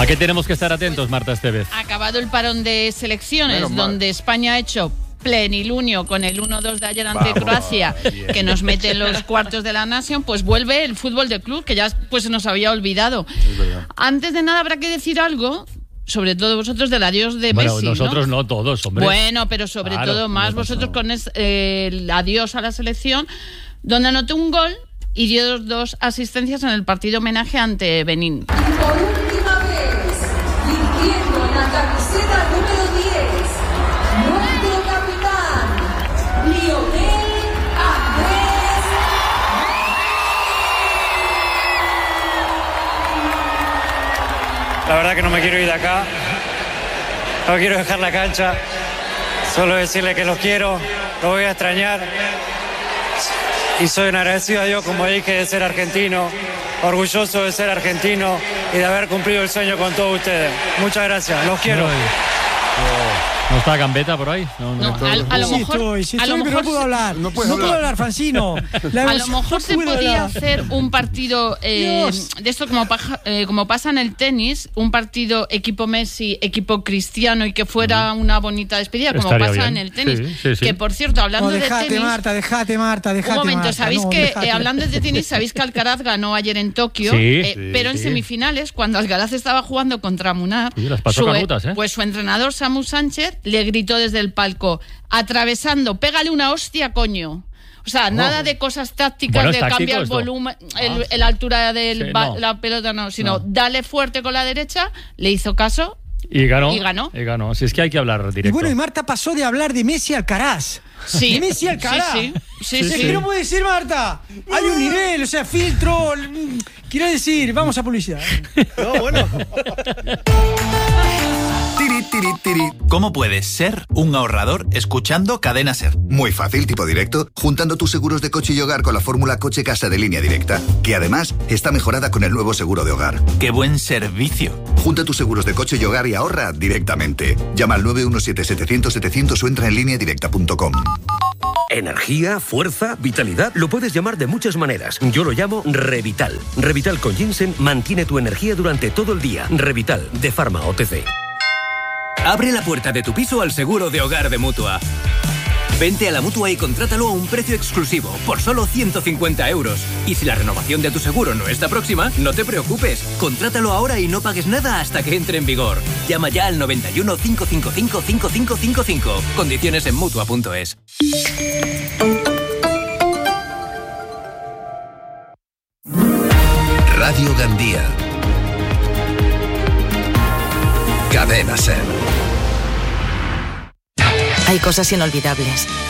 qué tenemos que estar atentos, Marta Estevez? Acabado el parón de selecciones, donde España ha hecho plenilunio con el 1-2 de ayer ante Croacia, que nos mete en los cuartos de la Nation, pues vuelve el fútbol de club, que ya pues se nos había olvidado. Antes de nada habrá que decir algo, sobre todo vosotros, del adiós de Messi. Bueno, nosotros no todos, hombre. Bueno, pero sobre todo más vosotros con el adiós a la selección, donde anotó un gol y dio 2 asistencias en el partido homenaje ante Benín. Y por última vez, vistiendo la camiseta número 10, nuestro capitán, Lionel Andrés. La verdad que no me quiero ir de acá, no quiero dejar la cancha, solo decirle que los quiero, los voy a extrañar y soy un agradecido a Dios, como dije, de ser argentino, orgulloso de ser argentino y de haber cumplido el sueño con todos ustedes. Muchas gracias, los quiero. ¿No está Gambetta por ahí? A lo mejor... Sí estoy, pero no puedo hablar. No puedo hablar, Francino. A lo mejor se podía hacer un partido de esto como pasa en el tenis, un partido equipo Messi, equipo Cristiano, y que fuera una bonita despedida, como estaría pasa bien. en el tenis. Sí. Que, por cierto, hablando de tenis... Dejate, Marta. Un momento, Marta, ¿sabéis hablando de tenis, sabéis que Alcaraz ganó ayer en Tokio? Pero en semifinales, cuando Alcaraz estaba jugando contra Munar, las pasó canutas, pues su entrenador, Samu Sánchez, le gritó desde el palco, atravesando, pégale una hostia, coño. O sea, nada de cosas tácticas, de cambiar el volumen, la altura de la pelota, no, sino dale fuerte con la derecha, le hizo caso. Y ganó. Si es que hay que hablar directo. Y bueno, y Marta pasó de hablar de Messi a Alcaraz. Sí. De Messi a Alcaraz. Sí. ¿Qué no puede decir, Marta? Hay un nivel, o sea, filtro. Quiero decir, vamos a publicidad. No, bueno. ¿Cómo puedes ser un ahorrador escuchando Cadena Ser? Muy fácil, tipo directo, juntando tus seguros de coche y hogar con la fórmula Coche Casa de Línea Directa, que además está mejorada con el nuevo seguro de hogar. ¡Qué buen servicio! Junta tus seguros de coche y hogar y ahorra directamente. Llama al 917-700-700 o entra en lineadirecta.com. Energía, fuerza, vitalidad, lo puedes llamar de muchas maneras. Yo lo llamo Revital. Revital con ginseng mantiene tu energía durante todo el día. Revital, de Pharma OTC. Abre la puerta de tu piso al seguro de hogar de Mutua. Vente a la Mutua y contrátalo a un precio exclusivo, por solo 150 euros. Y si la renovación de tu seguro no está próxima, no te preocupes. Contrátalo ahora y no pagues nada hasta que entre en vigor. Llama ya al 91 555 5555. Condiciones en Mutua.es. Radio Gandía. Cadena Ser. Hay cosas inolvidables